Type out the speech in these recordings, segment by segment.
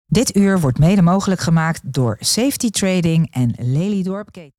Dit uur wordt mede mogelijk gemaakt door Safety Trading en Lelydorp Keten.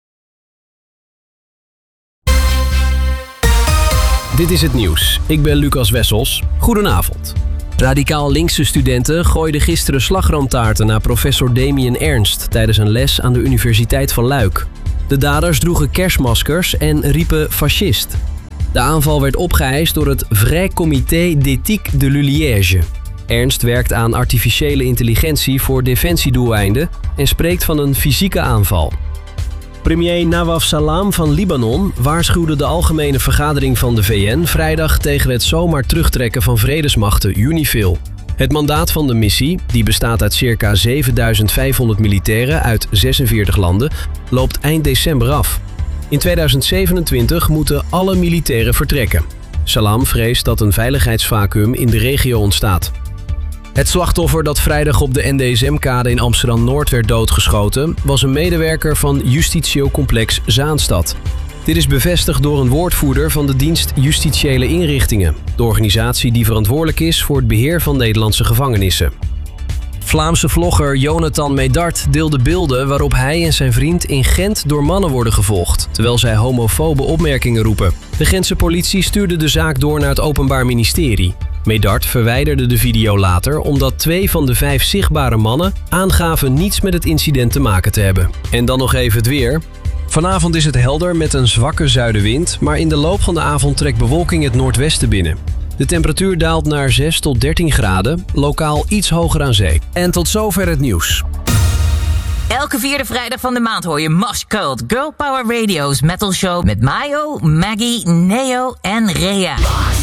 Dit is het nieuws. Ik ben Lucas Wessels. Goedenavond. Radicaal linkse studenten gooiden gisteren slagroomtaarten naar professor Damien Ernst tijdens een les aan de Universiteit van Luik. De daders droegen kerstmaskers en riepen fascist. De aanval werd opgeëist door het Vrai Comité d'Éthique de l'Uliège. Ernst werkt aan artificiële intelligentie voor defensiedoeleinden en spreekt van een fysieke aanval. Premier Nawaf Salam van Libanon waarschuwde de Algemene Vergadering van de VN vrijdag tegen het zomaar terugtrekken van vredesmachten UNIFIL. Het mandaat van de missie, die bestaat uit circa 7500 militairen uit 46 landen, loopt eind december af. In 2027 moeten alle militairen vertrekken. Salam vreest dat een veiligheidsvacuüm in de regio ontstaat. Het slachtoffer dat vrijdag op de NDSM-kade in Amsterdam-Noord werd doodgeschoten was een medewerker van Justitio Complex Zaanstad. Dit is bevestigd door een woordvoerder van de dienst Justitiële Inrichtingen, de organisatie die verantwoordelijk is voor het beheer van Nederlandse gevangenissen. Vlaamse vlogger Jonathan Medard deelde beelden waarop hij en zijn vriend in Gent door mannen worden gevolgd, terwijl zij homofobe opmerkingen roepen. De Gentse politie stuurde de zaak door naar het Openbaar Ministerie. Medard verwijderde de video later omdat 2 van de 5 zichtbare mannen aangaven niets met het incident te maken te hebben. En dan nog even het weer. Vanavond is het helder met een zwakke zuidenwind, maar in de loop van de avond trekt bewolking het noordwesten binnen. De temperatuur daalt naar 6 tot 13 graden, lokaal iets hoger aan zee. En tot zover het nieuws. Elke vierde vrijdag van de maand hoor je Mosh Cult, Girl Power Radio's metal show met Mayo, Maggie, Neo en Rea.